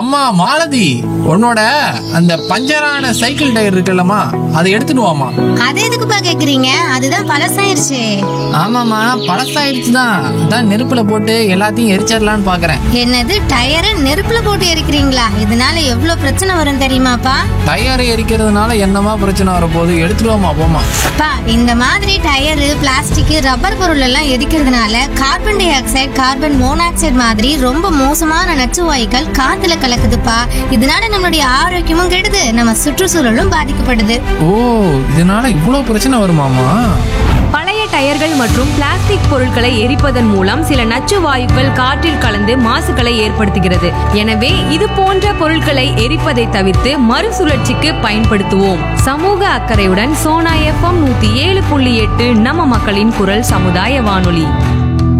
அம்மா மாலதி, உன்னோட அந்த பஞ்சரான சைக்கிள் டயர் இருக்குல்லம்மா, அதை எடுத்துட்டு வாமா. அது எதுக்குப்பா கேக்குறீங்க? அதுதான் பழசாயிருச்சு. ஆமாம்மா, பழசாயிடுச்சு தான். அதான் நெருப்புல போட்டு எல்லாத்தையும் எரிச்சிடலான்னு பாக்குறேன். என்னது, டயரை நெருப்புல போட்டு எரிக்கிறீங்களா? இதனால எவ்வளவு பிரச்சனை வரும் தெரியுமாப்பா? டயரை எரிக்கிறதுனால என்னமா பிரச்சனை வரப்போகுது? எடுத்துட்டு வாமா, போமா. அப்பா, இந்த மாதிரி டயரு, பிளாஸ்டிக், ரப்பர் பொருள் எல்லாம் எரிக்கிறதுனால carbon di oxide, carbon monoxide மாதிரி ரொம்ப மோசமான நச்சு வாயுக்கள் காத்துல கலக்குதுப்பா. இதனால நம்மளுடைய ஆரோக்கியமும் கெடுது, நம்ம சுற்றுச்சூழலும் பாதிக்கப்படுது. ஓ, இதனால இவ்வளவு பிரச்சனை வருமாமா? பழைய டயர்கள் மற்றும் பிளாஸ்டிக் பொருட்களை எரிப்பதன் மூலம் சில நச்சு வாயுக்கள் காற்றில் கலந்து மாசுகளை ஏற்படுத்துகிறது. எனவே இது போன்ற பொருட்களை எரிப்பதை தவிர்த்து மறுசுழற்சிக்கு பயன்படுத்துவோம். சமூக அக்கறையுடன் சோனா FM 107.8 நம்ம மக்களின் குரல் சமுதாய வானொலி.